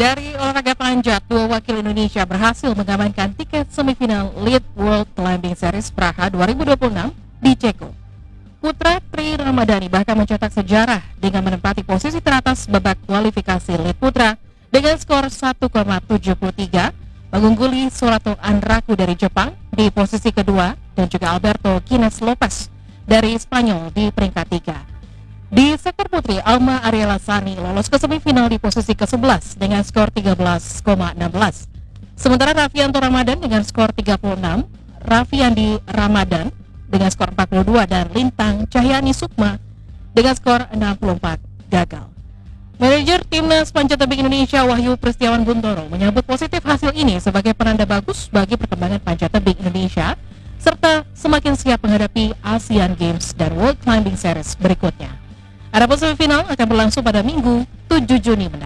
Dari olahraga panjat, dua wakil Indonesia berhasil mengamankan tiket semifinal Lead World Climbing Series Praha 2026 di Ceko. Putra Tri Ramadhani bahkan mencetak sejarah dengan menempati posisi teratas babak kualifikasi Lead Putra dengan skor 1,73, mengungguli Surato Andraku dari Jepang di posisi kedua dan juga Alberto Guinness Lopez dari Spanyol di peringkat 3. Di sektor putri, Alma Ariela Sani lolos ke semifinal di posisi ke-11 dengan skor 13,16. Sementara Raffianto Ramadan dengan skor 36, Raffiandi Ramadan dengan skor 42 dan Lintang Cahyani Sukma dengan skor 64 gagal. Manajer Timnas Panjat Tebing Indonesia Wahyu Pristiawan Buntoro menyambut positif hasil ini sebagai penanda bagus bagi perkembangan panjat tebing Indonesia serta semakin siap menghadapi Asian Games dan World Climbing Series berikutnya. Adapun semifinal akan berlangsung pada Minggu 7 Juni mendatang.